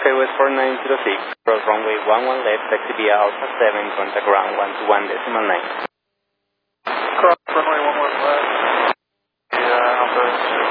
West 4906, cross runway 11 left, taxi via Alpha 7, contact ground 121.9.